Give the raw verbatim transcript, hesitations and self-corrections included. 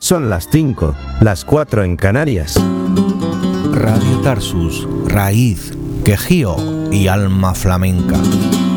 Son las cinco, las cuatro en Canarias. Radio Tarsus, raíz, quejío y alma flamenca.